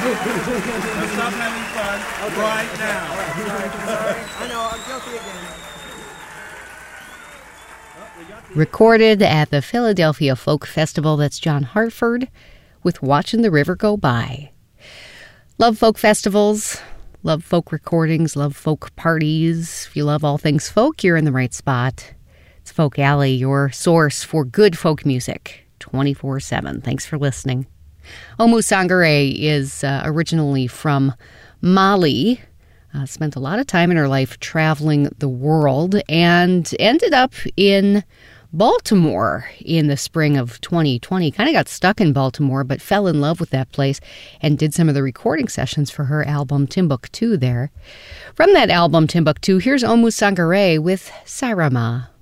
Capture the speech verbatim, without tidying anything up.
stop having fun okay. right now. All right, sorry, sorry. I know, I'm guilty again. Recorded at the Philadelphia Folk Festival. That's John Hartford with Watching the River Go By. Love folk festivals, love folk recordings, love folk parties. If you love all things folk, you're in the right spot. It's Folk Alley, your source for good folk music, twenty-four seven. Thanks for listening. Oumou Sangaré is uh, originally from Mali, uh, spent a lot of time in her life traveling the world, and ended up in Baltimore in the spring of twenty twenty. Kind of got stuck in Baltimore, but fell in love with that place and did some of the recording sessions for her album Timbuktu there. From that album Timbuktu, here's Oumou Sangaré with Sarama.